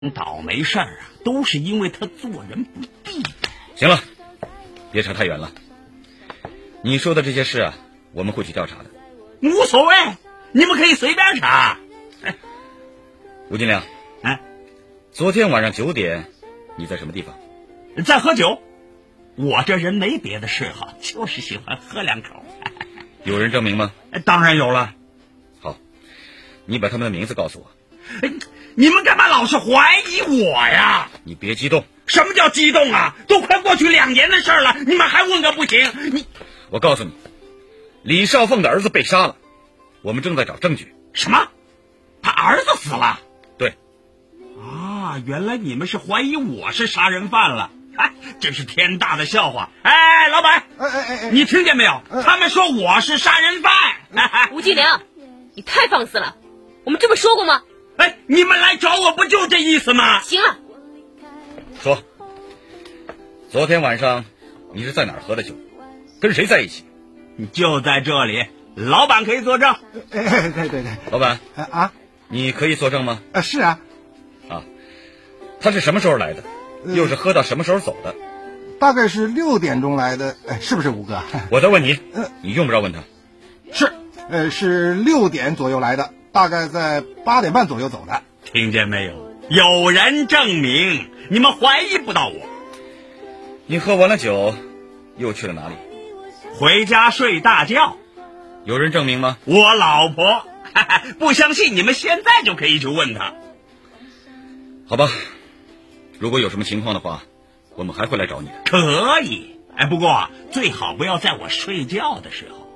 倒霉事儿啊，都是因为他做人不地道。 行了，别扯太远了。你说的这些事啊，我们会去调查的。 无所谓，你们可以随便查。 吴金良，昨天晚上9点，你在什么地方？ 在喝酒。我这人没别的嗜好，就是喜欢喝2口。 有人证明吗？ 当然有了。 好，你把他们的名字告诉我。 你们干嘛老是怀疑我呀？ 你别激动。 什么叫激动啊？都快过去2年的事了，你们还问个不停。 我告诉你，李少凤的儿子被杀了，我们正在找证据。 什么？他儿子死了？ 对。 啊，原来你们是怀疑我是杀人犯了。真是天大的笑话！老板，你听见没有？他们说我是杀人犯。 吴金良，你太放肆了！我们这么说过吗？ 你们来找我不就这意思吗？ 行了， 说，昨天晚上你是在哪儿喝的酒？跟谁在一起？ 就在这里，老板可以作证。 对， 老板啊， 你可以作证吗？ 是啊。 他是什么时候来的？又是喝到什么时候走的？ 大概是6点钟来的，是不是吴哥？ 我在问你，你用不着问他。 是6点左右来的，大概在8点半左右走的。 听见没有？有人证明，你们怀疑不到我。 你喝完了酒，又去了哪里？ 回家睡大觉。 有人证明吗？ 我老婆。不相信你们现在就可以去问她。 好吧，如果有什么情况的话，我们还会来找你的。 可以，不过最好不要在我睡觉的时候。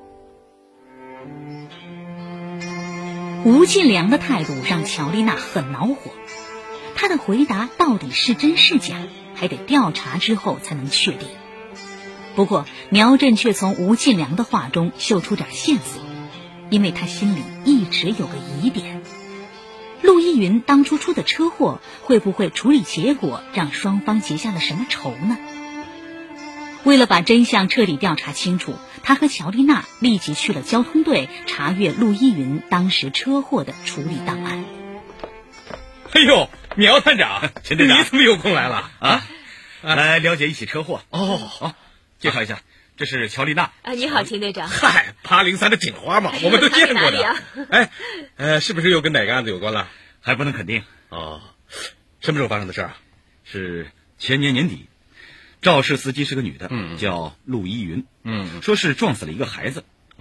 吴进良的态度让乔丽娜很恼火，他的回答到底是真是假，还得调查之后才能确定。不过苗振却从吴进良的话中嗅出点线索，因为他心里一直有个疑点。陆一云当初出的车祸，会不会处理结果让双方结下了什么仇呢？为了把真相彻底调查清楚，他和乔丽娜立即去了交通队查阅陆一云当时车祸的处理档案。 哎呦，苗探长， 秦队长， 你怎么有空来了来了解一起车祸。介绍一下，这是乔丽娜。 你好，秦队长。 嗨，803的警花嘛，我们都见过的。是不是又跟哪个案子有关了？ 还不能肯定。 什么时候发生的事啊？ 是前年年底，肇事司机是个女的，叫陆一云。说是撞死了一个孩子。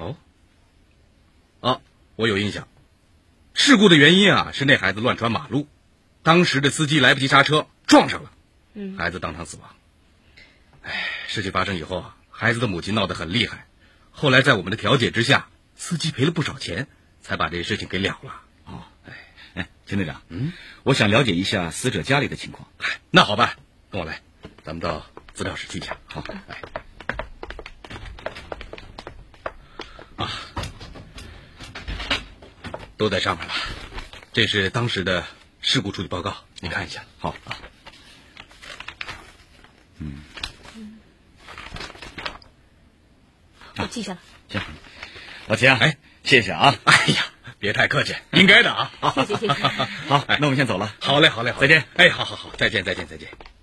我有印象。事故的原因是那孩子乱穿马路，当时的司机来不及刹车，撞上了，孩子当场死亡。事情发生以后孩子的母亲闹得很厉害，后来在我们的调解之下，司机赔了不少钱，才把这事情给了了。 秦队长，我想了解一下死者家里的情况。 那好办，跟我来，咱们到资料室去一下。 好， 都在上面了。这是当时的事故处理报告，你看一下。 好。 我记下了。 行，老秦谢谢啊。 别太客气，应该的啊。 谢谢。 好，那我们先走了。 好嘞， 再见。 好，再见。